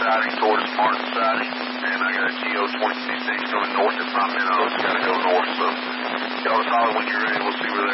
siding towards Martin Siding, and I got a GO 2066 coming north at 5 minutes. Got to go north, so y'all just holler when you're ready. We'll see where